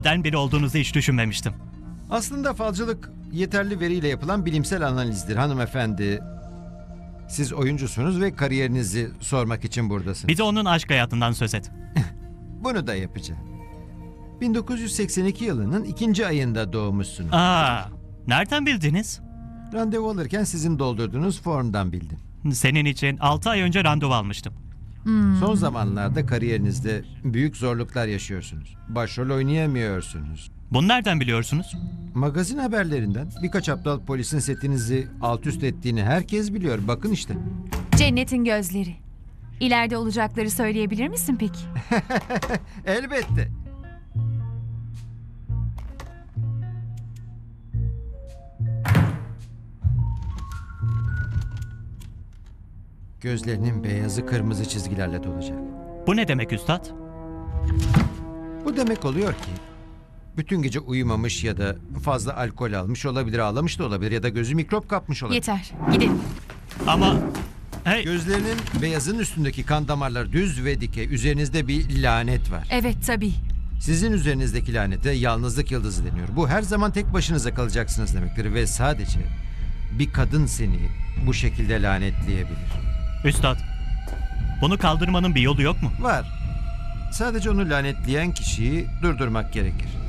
Den biri olduğunuzu hiç düşünmemiştim. Aslında falcılık yeterli veriyle yapılan bilimsel analizdir hanımefendi. Siz oyuncusunuz ve kariyerinizi sormak için buradasınız. Bir de onun aşk hayatından söz et. Bunu da yapacağım. 1982 yılının 2. ayında doğmuşsunuz. Nereden bildiniz? Randevu alırken sizin doldurduğunuz formdan bildim. Senin için 6 ay önce randevu almıştım. Son zamanlarda kariyerinizde büyük zorluklar yaşıyorsunuz. Başrol oynayamıyorsunuz. Bunu nereden biliyorsunuz? Magazin haberlerinden birkaç aptal polisin setinizi alt üst ettiğini herkes biliyor. Bakın işte. Cennetin gözleri. İleride olacakları söyleyebilir misin peki? Elbette. Gözlerinin beyazı kırmızı çizgilerle dolacak. Bu ne demek üstad? Bu demek oluyor ki bütün gece uyumamış ya da fazla alkol almış olabilir, ağlamış da olabilir ya da gözü mikrop kapmış olabilir. Yeter. Gidelim. Ama... Hey, Gözlerinin beyazın üstündeki kan damarları düz ve dikey. Üzerinizde bir lanet var. Evet tabii. Sizin üzerinizdeki lanete yalnızlık yıldızı deniyor. Bu her zaman tek başınıza kalacaksınız demektir ve sadece bir kadın seni bu şekilde lanetleyebilir. üstad. Bunu kaldırmanın bir yolu yok mu? Var. Sadece onu lanetleyen kişiyi durdurmak gerekir.